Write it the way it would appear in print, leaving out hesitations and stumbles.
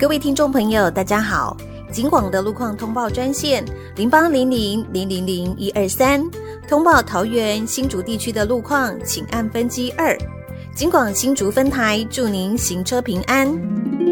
各位听众朋友大家好，警广的路况通报专线0800000123，通报桃园新竹地区的路况请按分机2，警广新竹分台祝您行车平安。